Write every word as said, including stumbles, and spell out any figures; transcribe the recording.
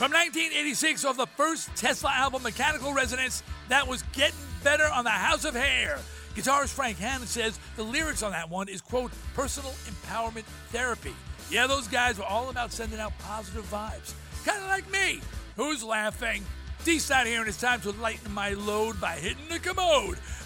From nineteen eighty-six, off the first Tesla album, Mechanical Resonance, that was Getting Better on the House of Hair. Guitarist Frank Hannon says the lyrics on that one is, quote, personal empowerment therapy. Yeah, those guys were all about sending out positive vibes. Kind of like me. Who's laughing? D-Side here, and it's time to lighten my load by hitting the commode